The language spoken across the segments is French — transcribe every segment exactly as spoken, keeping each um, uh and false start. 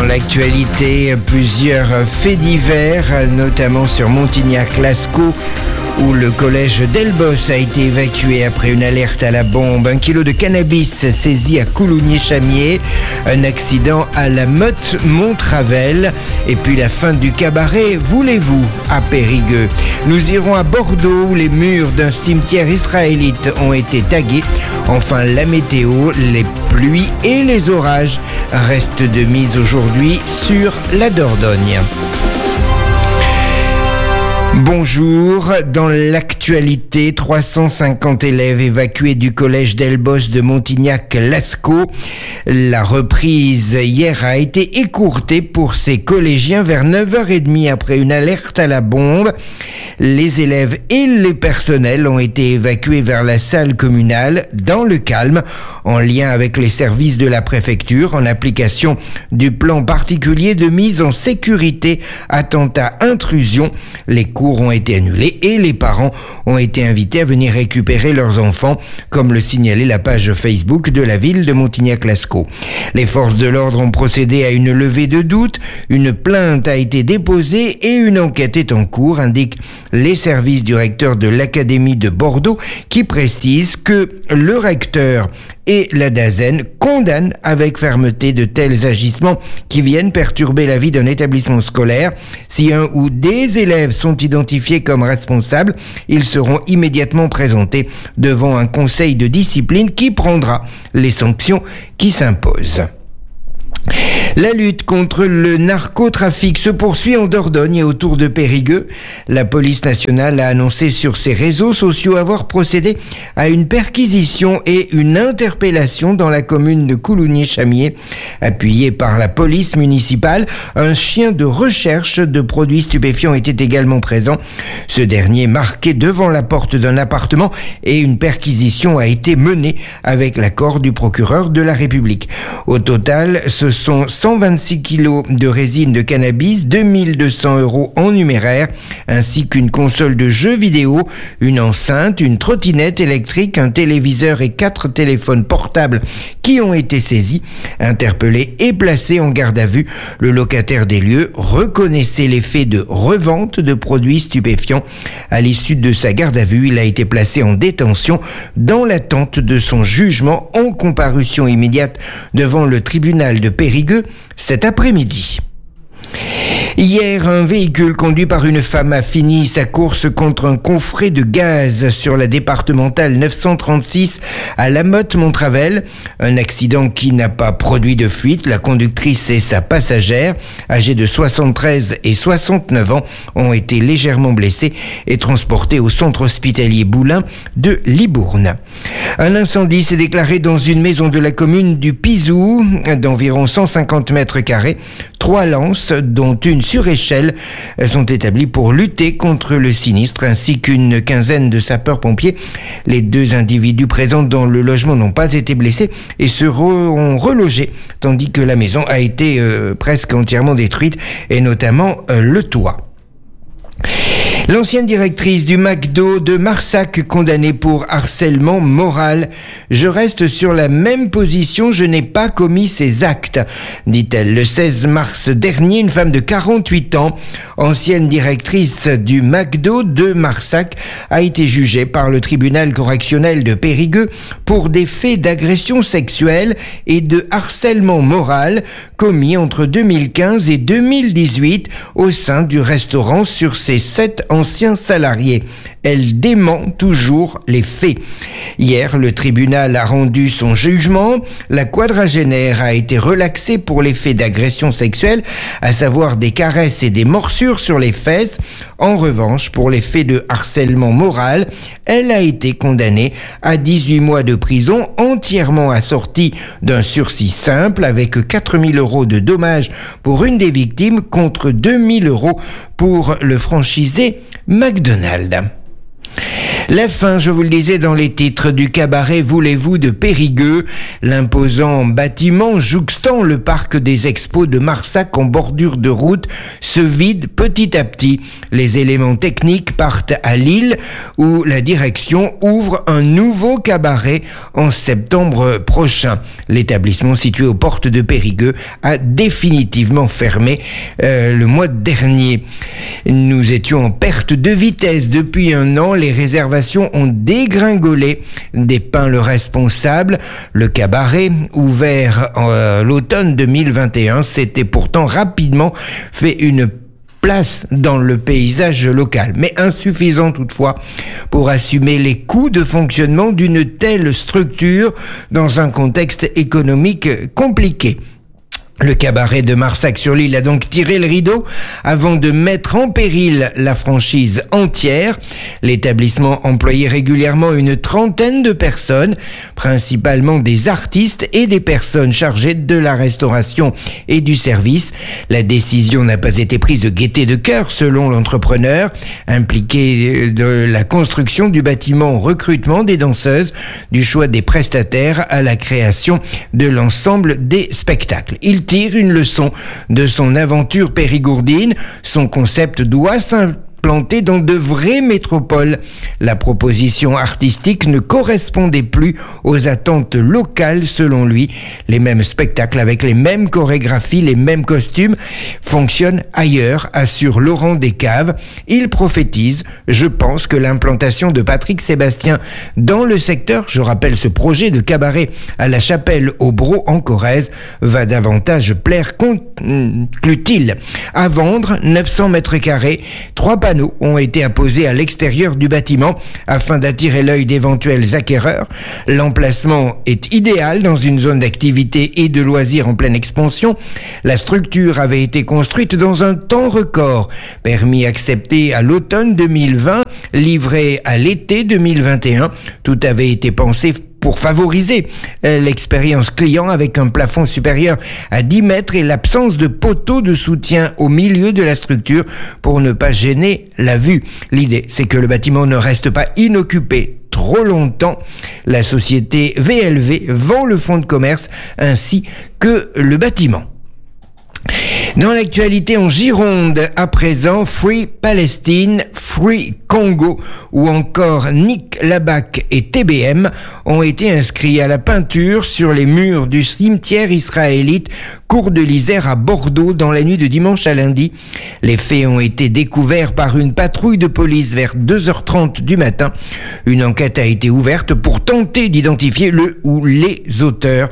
Dans l'actualité, plusieurs faits divers, notamment sur Montignac-Lascaux, où le collège d'Elbos a été évacué après une alerte à la bombe. Un kilo de cannabis saisi à Coulommiers-Chamiers, un accident à la Motte-Montravel, et puis la fin du cabaret Voulez-vous à Périgueux. Nous irons à Bordeaux, où les murs d'un cimetière israélite ont été tagués. Enfin, la météo, les pluies et les orages restent de mise aujourd'hui sur la Dordogne. Bonjour, dans l'actualité, trois cent cinquante élèves évacués du collège d'Elbos de Montignac-Lascaux. La reprise hier a été écourtée pour ces collégiens vers neuf heures trente après une alerte à la bombe. Les élèves et les personnels ont été évacués vers la salle communale dans le calme, en lien avec les services de la préfecture, en application du plan particulier de mise en sécurité attentat-intrusion. Les cours ont été annulés et les parents ont été invités à venir récupérer leurs enfants, comme le signalait la page Facebook de la ville de Montignac-Lascaux. Les forces de l'ordre ont procédé à une levée de doute, une plainte a été déposée et une enquête est en cours, indiquent les services du recteur de l'Académie de Bordeaux, qui précise que le recteur et la DAZEN condamnent avec fermeté de tels agissements qui viennent perturber la vie d'un établissement scolaire. Si un ou des élèves sont identifiés comme responsables, ils seront immédiatement présentés devant un conseil de discipline qui prendra les sanctions qui s'imposent. La lutte contre le narcotrafic se poursuit en Dordogne et autour de Périgueux. La police nationale a annoncé sur ses réseaux sociaux avoir procédé à une perquisition et une interpellation dans la commune de Coulommiers-Chamiers. Appuyé par la police municipale, un chien de recherche de produits stupéfiants était également présent. Ce dernier marqué devant la porte d'un appartement et une perquisition a été menée avec l'accord du procureur de la République. Au total, ce sont cent vingt-six kilos de résine de cannabis, deux mille deux cents euros en numéraire, ainsi qu'une console de jeux vidéo, une enceinte, une trottinette électrique, un téléviseur et quatre téléphones portables qui ont été saisis. Interpellé et placé en garde à vue, le locataire des lieux reconnaissait les faits de revente de produits stupéfiants. À l'issue de sa garde à vue, il a été placé en détention dans l'attente de son jugement en comparution immédiate devant le tribunal de Périgueux cet après-midi. Hier, un véhicule conduit par une femme a fini sa course contre un coffret de gaz sur la départementale neuf cent trente-six à La Motte-Montravel. Un accident qui n'a pas produit de fuite. La conductrice et sa passagère, âgées de soixante-treize et soixante-neuf ans, ont été légèrement blessés et transportés au centre hospitalier Boulin de Libourne. Un incendie s'est déclaré dans une maison de la commune du Pizou, d'environ cent cinquante mètres carrés. Trois lances, dont une sur échelle, sont établies pour lutter contre le sinistre, ainsi qu'une quinzaine de sapeurs-pompiers. Les deux individus présents dans le logement n'ont pas été blessés et seront relogés, tandis que la maison a été euh, presque entièrement détruite, et notamment euh, le toit. L'ancienne directrice du McDo de Marsac condamnée pour harcèlement moral. Je reste sur la même position, je n'ai pas commis ces actes, dit-elle. Le seize mars dernier, une femme de quarante-huit ans, ancienne directrice du McDo de Marsac, a été jugée par le tribunal correctionnel de Périgueux pour des faits d'agression sexuelle et de harcèlement moral commis entre deux mille quinze et deux mille dix-huit au sein du restaurant sur ses sept anciens salariés. Elle dément toujours les faits. Hier, le tribunal a rendu son jugement. La quadragénaire a été relaxée pour les faits d'agression sexuelle, à savoir des caresses et des morsures sur les fesses. En revanche, pour les faits de harcèlement moral, elle a été condamnée à dix-huit mois de prison, entièrement assortie d'un sursis simple avec quatre mille euros de dommages pour une des victimes contre deux mille euros pour le franchisé McDonald's. La fin, je vous le disais dans les titres, du cabaret Voulez-vous de Périgueux. L'imposant bâtiment jouxtant le parc des expos de Marsac en bordure de route se vide petit à petit. Les éléments techniques partent à Lille où la direction ouvre un nouveau cabaret en septembre prochain. L'établissement situé aux portes de Périgueux a définitivement fermé euh, le mois dernier. Nous étions en perte de vitesse depuis un an. Les réservations ont dégringolé. Dépeint le responsable. Le cabaret, ouvert en euh, l'automne deux mille vingt et un, s'était pourtant rapidement fait une place dans le paysage local, mais insuffisant toutefois pour assumer les coûts de fonctionnement d'une telle structure dans un contexte économique compliqué. Le cabaret de Marsac-sur-Lille a donc tiré le rideau avant de mettre en péril la franchise entière. L'établissement employait régulièrement une trentaine de personnes, principalement des artistes et des personnes chargées de la restauration et du service. La décision n'a pas été prise de gaieté de cœur, selon l'entrepreneur, impliqué de la construction du bâtiment au recrutement des danseuses, du choix des prestataires à la création de l'ensemble des spectacles. Il tire une leçon de son aventure périgourdine. Son concept doit s'implanter dans de vraies métropoles. La proposition artistique ne correspondait plus aux attentes locales selon lui. Les mêmes spectacles avec les mêmes chorégraphies, les mêmes costumes fonctionnent ailleurs, assure Laurent Descaves. Il prophétise: je pense que l'implantation de Patrick Sébastien dans le secteur, je rappelle ce projet de cabaret à la Chapelle au Brau en Corrèze, va davantage plaire, conclut-il. À vendre, neuf cents mètres carrés, trois panneaux ont été apposés à l'extérieur du bâtiment afin d'attirer l'œil d'éventuels acquéreurs. L'emplacement est idéal dans une zone d'activité et de loisirs en pleine expansion. La structure avait été construite dans un temps record, permis accepté à l'automne deux mille vingt, livré à l'été deux mille vingt et un. Tout avait été pensé pour favoriser l'expérience client avec un plafond supérieur à dix mètres et l'absence de poteaux de soutien au milieu de la structure pour ne pas gêner la vue. L'idée, c'est que le bâtiment ne reste pas inoccupé trop longtemps. La société V L V vend le fonds de commerce ainsi que le bâtiment. Dans l'actualité en Gironde, à présent, Free Palestine, Free Congo ou encore Nick Labac et T B M ont été inscrits à la peinture sur les murs du cimetière israélite Cour de l'Isère à Bordeaux dans la nuit de dimanche à lundi. Les faits ont été découverts par une patrouille de police vers deux heures trente du matin. Une enquête a été ouverte pour tenter d'identifier le ou les auteurs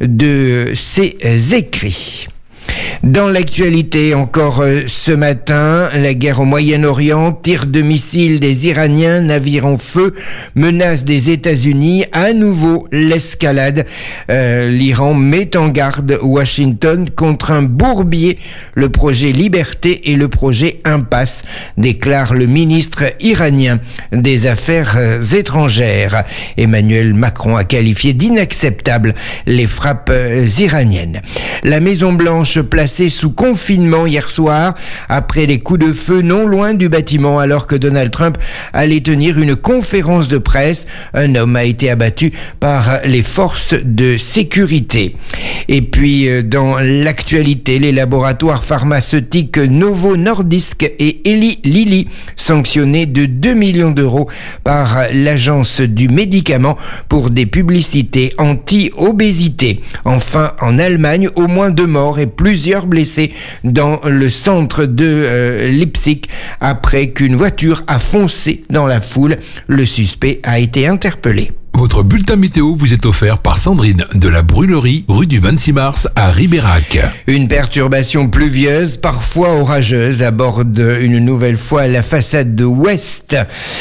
de ces écrits. Dans l'actualité, encore euh, ce matin, la guerre au Moyen-Orient, tir de missiles des Iraniens, navires en feu, menace des États-Unis, à nouveau l'escalade. Euh, L'Iran met en garde Washington contre un bourbier, le projet Liberté et le projet Impasse, déclare le ministre iranien des Affaires euh, étrangères. Emmanuel Macron a qualifié d'inacceptables les frappes euh, iraniennes. La Maison-Blanche placée sous confinement hier soir après les coups de feu non loin du bâtiment alors que Donald Trump allait tenir une conférence de presse. Un homme a été abattu par les forces de sécurité. Et puis dans l'actualité, les laboratoires pharmaceutiques Novo Nordisk et Eli Lilly sanctionnés de deux millions d'euros par l'agence du médicament pour des publicités anti-obésité. Enfin, en Allemagne, au moins deux morts et plusieurs blessés dans le centre de euh, Leipzig après qu'une voiture a foncé dans la foule. Le suspect a été interpellé. Votre bulletin météo vous est offert par Sandrine de la Brûlerie, rue du vingt-six mars à Ribérac. Une perturbation pluvieuse, parfois orageuse, aborde une nouvelle fois la façade de ouest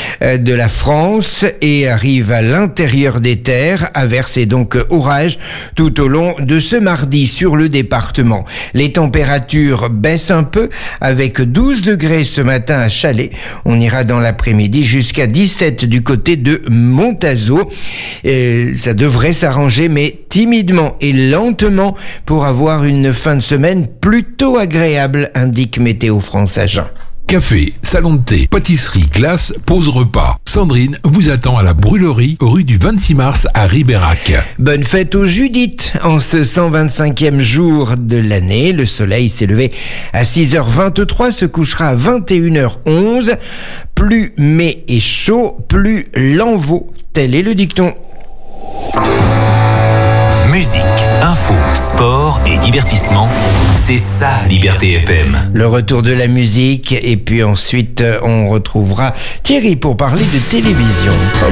de la France et arrive à l'intérieur des terres, averse et donc orage tout au long de ce mardi sur le département. Les températures baissent un peu avec douze degrés ce matin à Chalais. On ira dans l'après-midi jusqu'à dix-sept du côté de Montazo. Et ça devrait s'arranger, mais timidement et lentement pour avoir une fin de semaine plutôt agréable, indique Météo France Agen. Café, salon de thé, pâtisserie, glace, pause repas. Sandrine vous attend à la Brûlerie, rue du vingt-six mars à Ribérac. Bonne fête aux Judith. En ce cent vingt-cinquième jour de l'année, le soleil s'est levé à six heures vingt-trois, se couchera à vingt et une heures onze. Plus mai est chaud, plus l'en vaut. Tel est le dicton. Musique, info, sport et divertissement, c'est ça Liberté F M. Le retour de la musique et puis ensuite on retrouvera Thierry pour parler de télévision.